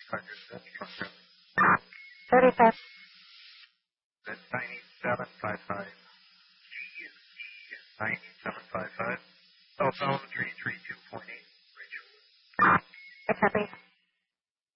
35. That's 9755. 9755. Cell phone 332.8. I copy.